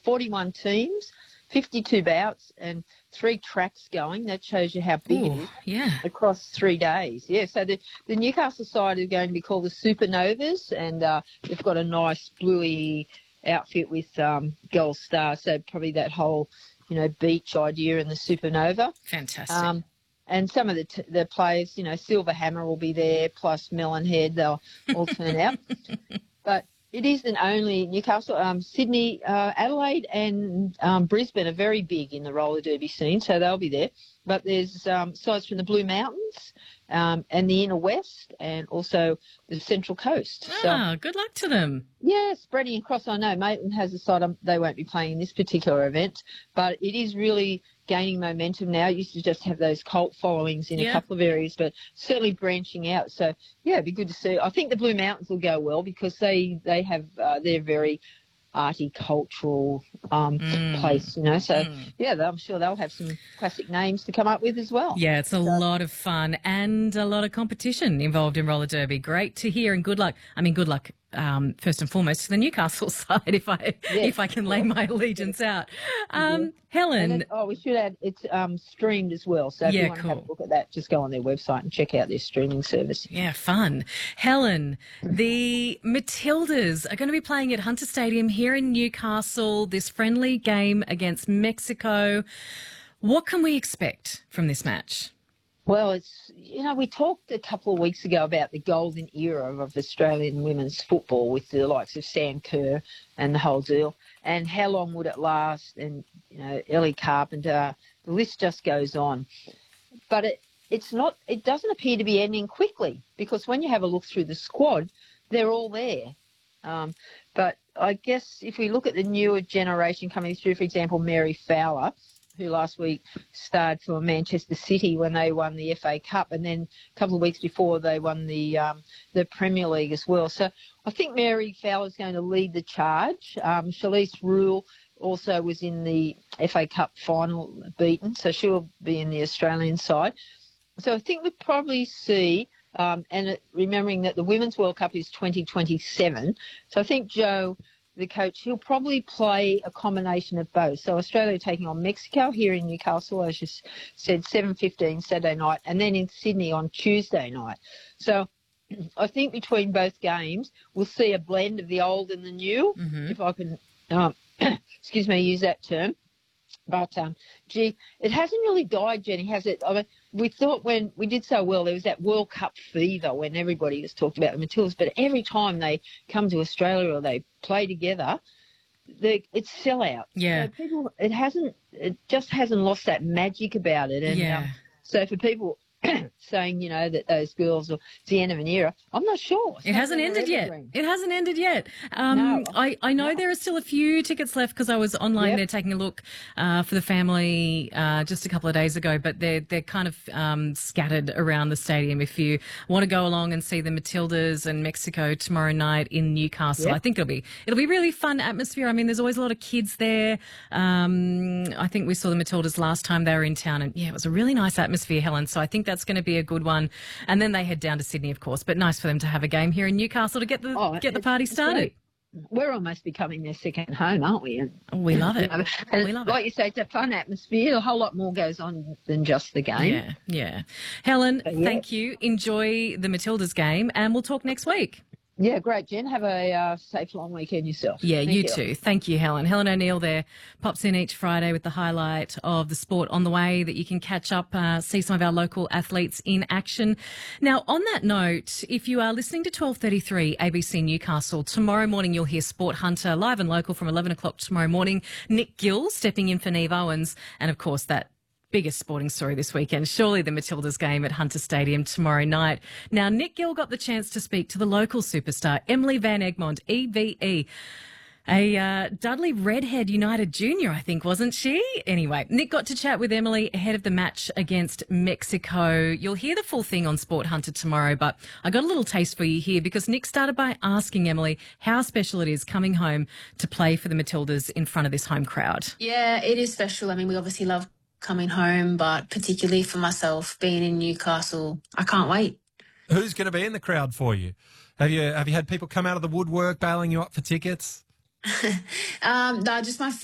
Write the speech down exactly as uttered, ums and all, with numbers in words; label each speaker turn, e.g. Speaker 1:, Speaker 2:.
Speaker 1: forty-one teams, fifty-two bouts and three tracks going. That shows you how big
Speaker 2: Ooh,
Speaker 1: it is.
Speaker 2: yeah.
Speaker 1: Across three days. Yeah, so the, the Newcastle side are going to be called the Supernovas, and uh, they've got a nice bluey outfit with um, Gold Star, so probably that whole, you know, beach idea in the Supernova.
Speaker 2: Fantastic.
Speaker 1: Um, and some of the t- the players, you know, Silver Hammer will be there, plus Melonhead, they'll all turn out. But it isn't only Newcastle. Um, Sydney, uh, Adelaide and um, Brisbane are very big in the roller derby scene, so they'll be there. But there's um, sides from the Blue Mountains um, and the Inner West and also the Central Coast.
Speaker 2: Ah,
Speaker 1: So,
Speaker 2: good luck to them.
Speaker 1: yeah, spreading across. I know Maitland has decided they won't be playing in this particular event, but it is really gaining momentum now. It used to just have those cult followings in
Speaker 2: Yeah.
Speaker 1: a couple of areas, but certainly branching out. So, yeah, it'd be good to see. I think the Blue Mountains will go well because they, they have, uh, they're very arty cultural um,
Speaker 2: Mm.
Speaker 1: place, you know. So,
Speaker 2: Mm.
Speaker 1: yeah, I'm sure they'll have some classic names to come up with as well.
Speaker 2: Yeah, it's a lot of fun and a lot of competition involved in roller derby. Great to hear and good luck. I mean, good luck um, first and foremost to the Newcastle side, if I
Speaker 1: Yes,
Speaker 2: if I can lay my allegiance out. Um,
Speaker 1: And
Speaker 2: Helen,
Speaker 1: then, oh, we should add it's um, streamed as well. So if
Speaker 2: Yeah,
Speaker 1: you want to have
Speaker 2: cool.
Speaker 1: a look at that, just go on their website and check out their streaming service.
Speaker 2: yeah, fun. Helen, the Matildas are going to be playing at Hunter Stadium here in Newcastle, this friendly game against Mexico. What can we expect from this match?
Speaker 1: Well, it's, you know, we talked a couple of weeks ago about the golden era of Australian women's football with the likes of Sam Kerr and the whole deal, and how long would it last, and, you know, Ellie Carpenter, the list just goes on. But it, it's not, it doesn't appear to be ending quickly because when you have a look through the squad, they're all there. Um, but I guess if we look at the newer generation coming through, for example, Mary Fowler, who last week starred for Manchester City when they won the F A Cup, and then a couple of weeks before they won the um, the Premier League as well. So I think Mary Fowler's going to lead the charge. Um, Shalise Rule also was in the F A Cup final beaten, so she'll be in the Australian side. So I think we'll probably see, um, and it, remembering that the Women's World Cup is twenty twenty-seven, so I think Joe, the coach, he'll probably play a combination of both. So Australia taking on Mexico here in Newcastle, as you said, seven fifteen Saturday night, and then in Sydney on Tuesday night. So I think between both games, we'll see a blend of the old and the new,
Speaker 2: Mm-hmm.
Speaker 1: if I can, um, excuse me, use that term. But, um, gee, it hasn't really died, Jenny, has it? I mean, we thought when we did so well, there was that World Cup fever when everybody was talking about the Matildas, but every time they come to Australia or they play together, they, it's sellout.
Speaker 2: Yeah.
Speaker 1: So people, it hasn't, it just hasn't lost that magic about it. And
Speaker 2: Yeah.
Speaker 1: um, so for people saying, you know, that those girls are it's the end of an era, I'm not sure.
Speaker 2: It hasn't ended yet. It hasn't ended yet. Um,
Speaker 1: No.
Speaker 2: I, I know
Speaker 1: No.
Speaker 2: there are still a few tickets left because I was online
Speaker 1: Yep.
Speaker 2: there taking a look uh, for the family uh, just a couple of days ago, but they're, they're kind of um, scattered around the stadium. If you want to go along and see the Matildas and Mexico tomorrow night in Newcastle,
Speaker 1: Yep.
Speaker 2: I think it'll be it'll be really fun atmosphere. I mean, there's always a lot of kids there. Um, I think we saw the Matildas last time they were in town, and yeah, it was a really nice atmosphere, Helen. So I think that's going to be a good one. And then they head down to Sydney, of course, but nice for them to have a game here in Newcastle to get the
Speaker 1: Oh,
Speaker 2: get the
Speaker 1: it's-
Speaker 2: party
Speaker 1: it's
Speaker 2: started.
Speaker 1: great. We're almost becoming their second home, aren't we? And,
Speaker 2: Oh, we love it.
Speaker 1: you know, and
Speaker 2: We love
Speaker 1: like
Speaker 2: it.
Speaker 1: you say, it's a fun atmosphere. A whole lot more goes on than just the game.
Speaker 2: Yeah, yeah. Helen,
Speaker 1: But yeah.
Speaker 2: thank you. Enjoy the Matildas game, and we'll talk next week.
Speaker 1: Yeah, great, Jen. Have a uh, safe long weekend yourself.
Speaker 2: Yeah,
Speaker 1: Thank
Speaker 2: you too. Thank you, Helen. Helen O'Neill there pops in each Friday with the highlight of the sport on the way that you can catch up, uh, see some of our local athletes in action. Now, on that note, if you are listening to twelve thirty-three A B C Newcastle, tomorrow morning you'll hear Sport Hunter live and local from eleven o'clock tomorrow morning. Nick Gill stepping in for Neve Owens, and of course that biggest sporting story this weekend, surely the Matildas game at Hunter Stadium tomorrow night. Now, Nick Gill got the chance to speak to the local superstar, Emily Van Egmond, E V E, a uh, Dudley Redhead United junior, I think, wasn't she? Anyway, Nick got to chat with Emily ahead of the match against Mexico. You'll hear the full thing on Sport Hunter tomorrow, but I got a little taste for you here because Nick started by asking Emily how special it is coming home to play for the Matildas in front of this home crowd.
Speaker 3: Yeah, it is special. I mean, we obviously love coming home, but particularly for myself, being in Newcastle, I can't wait.
Speaker 4: Who's going to be in the crowd for you? Have you have you had people come out of the woodwork bailing you up for tickets?
Speaker 3: um, no, just my